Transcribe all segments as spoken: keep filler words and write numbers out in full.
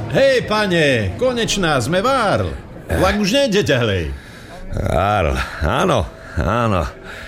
Hej, pane, konečná, sme v Arles. Vlak už nejde ďalej. Arles, áno, áno.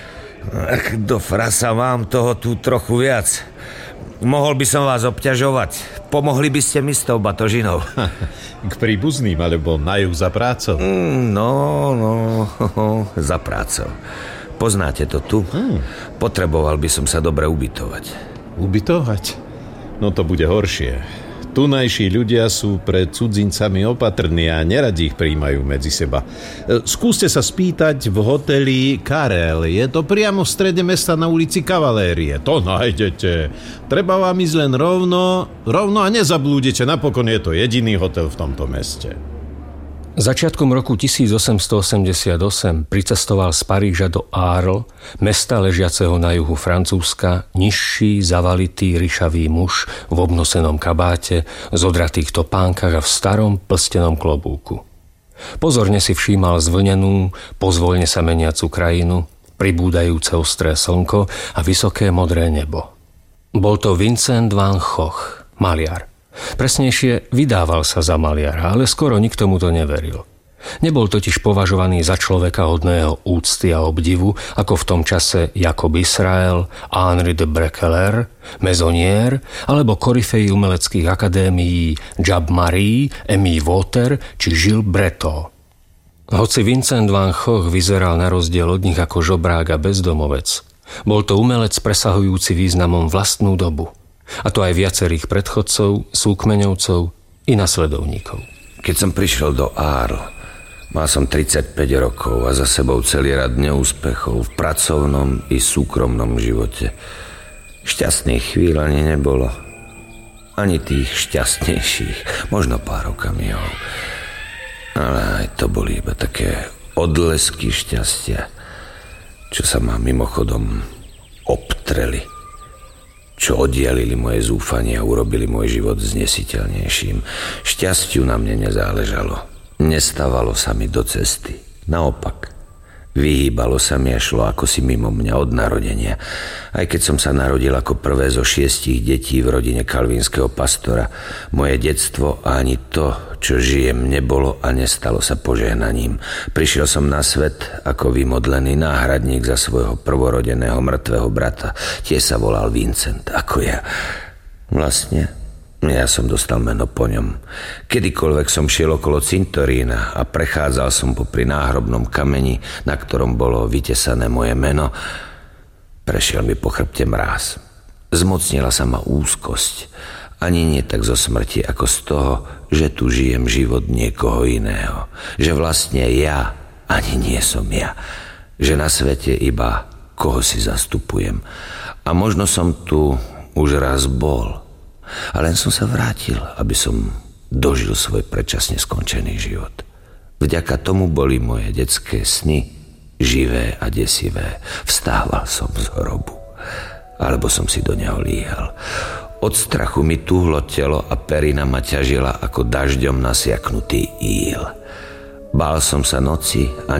Do frasa mám toho tu trochu viac. Mohol by som vás obťažovať. Pomohli by ste mi s tou batožinou. K príbuzným, alebo na juh za prácou? Mm, no, no, za prácou. Poznáte to tu? Hmm. Potreboval by som sa dobre ubytovať. Ubytovať? No to bude horšie. Tunajší ľudia sú pred cudzincami opatrní a neradi ich prijímajú medzi seba. Skúste sa spýtať v hoteli Karel. Je to priamo v strede mesta na ulici Kavalérie. To nájdete. Treba vám ísť len rovno, rovno a nezablúdite. Napokon je to jediný hotel v tomto meste. Začiatkom roku tisícosemstoosemdesiatosem pricestoval z Paríža do Arles, mesta ležiaceho na juhu Francúzska, nižší, zavalitý, ryšavý muž v obnosenom kabáte, zodratých topánkach a v starom plstenom klobúku. Pozorne si všímal zvlnenú, pozvoľne sa meniacu krajinu, pribúdajúce ostré slnko a vysoké modré nebo. Bol to Vincent van Gogh, maliar. Presnejšie, vydával sa za maliara, ale skoro nikto mu to neveril. Nebol totiž považovaný za človeka hodného úcty a obdivu, ako v tom čase Jacob Israel, Henri de Brecquelaire, Meissonier alebo korifeji umeleckých akadémií Jab Marie, Émile Walter či Gilles Breton. Hoci Vincent van Gogh vyzeral na rozdiel od nich ako žobrák a bezdomovec, bol to umelec presahujúci významom vlastnú dobu. A to aj viacerých predchodcov, súkmeňovcov i nasledovníkov. Keď som prišiel do Arles, mal som tridsaťpäť rokov a za sebou celý rad neúspechov v pracovnom i súkromnom živote. Šťastných chvíľ ani nebolo. Ani tých šťastnejších, možno pár okamihov. Ale aj to boli iba také odlesky šťastia, čo sa ma mimochodom obtreli, čo oddialili moje zúfanie a urobili môj život znesiteľnejším. Šťastiu na mne nezáležalo. Nestávalo sa mi do cesty. Naopak, vyhýbalo sa mi a šlo ako si mimo mňa od narodenia. Aj keď som sa narodil ako prvé zo šiestich detí v rodine kalvínskeho pastora, moje detstvo a ani to, čo žijem, nebolo a nestalo sa požehnaním. Prišiel som na svet ako vymodlený náhradník za svojho prvorodeného mŕtvého brata. Tie sa volal Vincent, ako ja. Vlastne, ja som dostal meno po ňom. Kedykoľvek som šiel okolo cintorína a prechádzal som popri náhrobnom kameni, na ktorom bolo vytesané moje meno, prešiel mi po chrbte mráz. Zmocnila sa ma úzkosť. Ani nie tak zo smrti, ako z toho, že tu žijem život niekoho iného. Že vlastne ja ani nie som ja. Že na svete iba koho si zastupujem. A možno som tu už raz bol. A len som sa vrátil, aby som dožil svoj predčasne skončený život. Vďaka tomu boli moje detské sny živé a desivé. Vstával som z hrobu. Alebo som si do neho líhal. Od strachu mi tuhlo telo a perina ma ťažila ako dažďom nasiaknutý íl. Bál som sa noci a